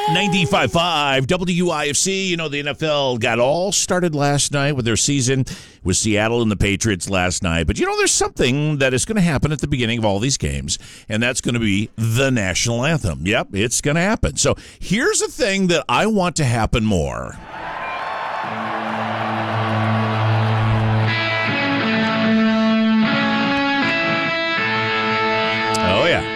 95.5 WIFC. You know, the NFL got all started last night with their season with Seattle and the Patriots last night. But, you know, there's something that is going to happen at the beginning of all these games, and that's going to be the national anthem. Yep, it's going to happen. So here's a thing that I want to happen more. Oh, yeah.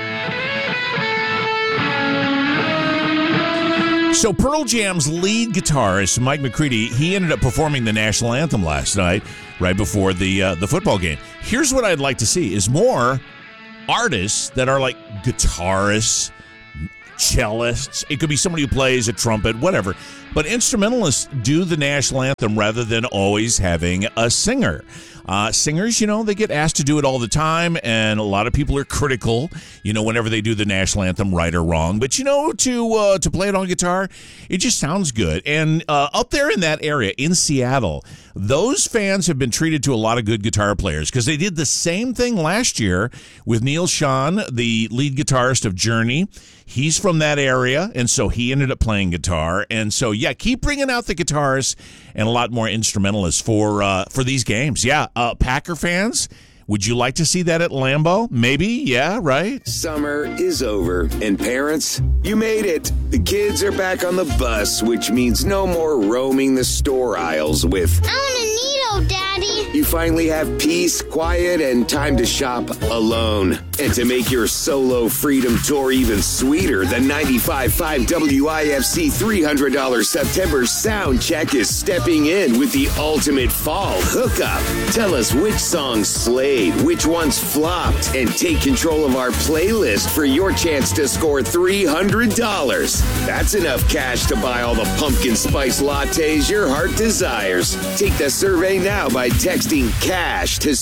So Pearl Jam's lead guitarist, Mike McCready, he ended up performing the national anthem last night, right before the football game. Here's what I'd like to see is more artists that are like guitarists, cellists. It could be somebody who plays a trumpet, whatever. But instrumentalists do the national anthem rather than always having a singer. Singers, you know, they get asked to do it all the time, and a lot of people are critical, you know, whenever they do the national anthem, right or wrong. But, you know, to play it on guitar, it just sounds good. And up there in that area, in Seattle, those fans have been treated to a lot of good guitar players because they did the same thing last year with Neil Schon, the lead guitarist of Journey. He's from that area, and so he ended up playing guitar. And so, yeah, keep bringing out the guitarists and a lot more instrumentalists for these games. Yeah, Packer fans, would you like to see that at Lambeau? Maybe, yeah, right? Summer is over, and parents, you made it. The kids are back on the bus, which means no more roaming the store aisles with I want a Nito, Daddy. You finally have peace, quiet, and time to shop alone. And to make your solo freedom tour even sweeter, the 95.5 WIFC $300 September sound check is stepping in with the ultimate fall hookup. Tell us which songs slayed, which ones flopped, and take control of our playlist for your chance to score $300. That's enough cash to buy all the pumpkin spice lattes your heart desires. Take the survey now by texting CASH to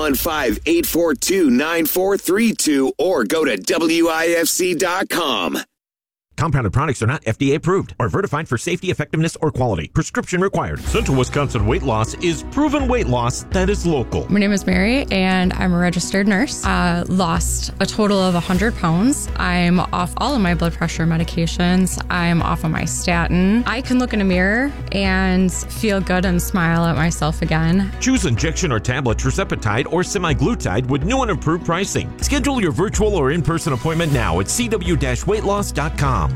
715-842-9432 or go to WIFC.com. Compounded products are not FDA approved or certified for safety, effectiveness, or quality. Prescription required. Central Wisconsin Weight Loss is proven weight loss that is local. My name is Mary, and I'm a registered nurse. I lost a total of 100 pounds. I'm off all of my blood pressure medications. I'm off of my statin. I can look in a mirror and feel good and smile at myself again. Choose injection or tablet tirzepatide or semaglutide with new and improved pricing. Schedule your virtual or in-person appointment now at cw-weightloss.com.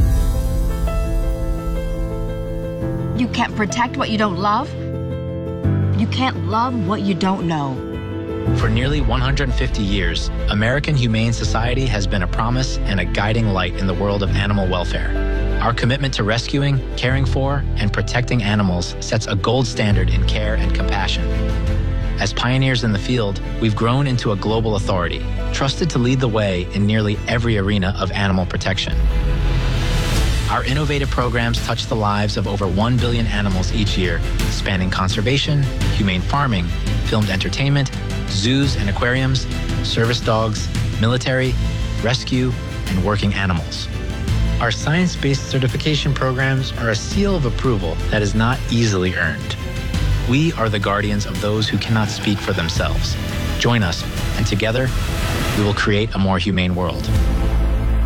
You can't protect what you don't love. You can't love what you don't know. For nearly 150 years, American Humane Society has been a promise and a guiding light in the world of animal welfare. Our commitment to rescuing, caring for, and protecting animals sets a gold standard in care and compassion. As pioneers in the field, we've grown into a global authority, trusted to lead the way in nearly every arena of animal protection. Our innovative programs touch the lives of over 1 billion animals each year, spanning conservation, humane farming, filmed entertainment, zoos and aquariums, service dogs, military, rescue, and working animals. Our science-based certification programs are a seal of approval that is not easily earned. We are the guardians of those who cannot speak for themselves. Join us, and together, we will create a more humane world.